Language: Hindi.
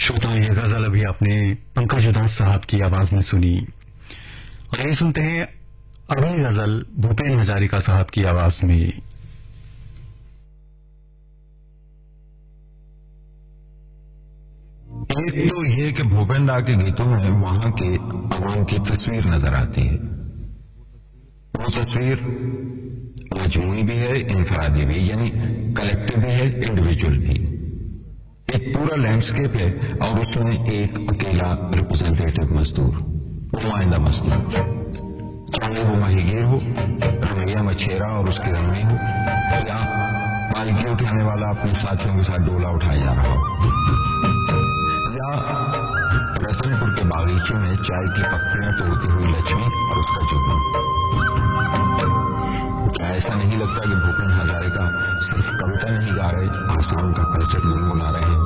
श्रोताओं, ये गजल अभी आपने पंकज उधास साहब की आवाज में सुनी और ये सुनते हैं अगली गजल भूपेन हजारिका साहब की आवाज में। एक तो ये कि भूपेन दा के गीतों में वहां के अवाम की तस्वीर नजर आती है। वो तस्वीर मजमूई भी है, इनफरादी भी, यानी कलेक्टिव भी है, इंडिविजुअल भी। एक पूरा लैंडस्केप है और उसमें एक अकेला रिप्रेजेंटेटिव मजदूर, नुमाइंदा मजदूर, चाहे वो माहीगीर हो, रमैया मछेरा और उसकी रमनी हो, या पालकी उठाने वाला अपने साथियों के साथ डोला उठाया जा रहा हो, या रतनपुर के बागीचे में चाय की पत्तियां तोड़ती हुई लक्ष्मी और उसका जुगनू। क्या ऐसा नहीं लगता कि भूपेन हजारिका सिर्फ कविता नहीं गा रहे, आसाम का कल्चर गुनगुना रहे हैं?